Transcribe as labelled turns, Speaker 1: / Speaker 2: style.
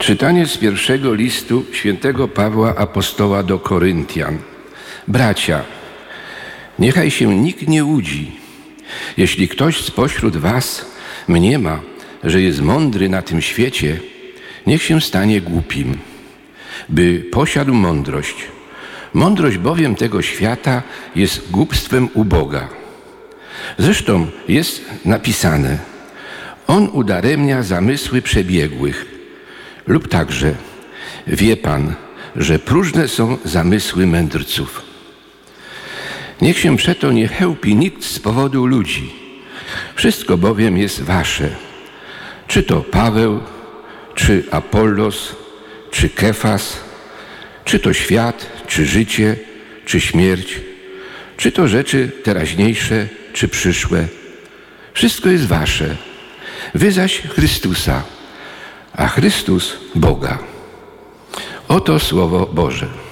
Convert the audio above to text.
Speaker 1: Czytanie z pierwszego listu świętego Pawła Apostoła do Koryntian. Bracia, niechaj się nikt nie łudzi. Jeśli ktoś spośród was mniema, że jest mądry na tym świecie, niech się stanie głupim, by posiadł mądrość. Mądrość bowiem tego świata jest głupstwem u Boga. Zresztą jest napisane: On udaremnia zamysły przebiegłych. Lub także: wie Pan, że próżne są zamysły mędrców. Niech się przeto nie chełpi nikt z powodu ludzi. Wszystko bowiem jest wasze. Czy to Paweł, czy Apollos, czy Kefas, czy to świat, czy życie, czy śmierć, czy to rzeczy teraźniejsze, czy przyszłe. Wszystko jest wasze. Wy zaś Chrystusa, a Chrystus Boga. Oto Słowo Boże.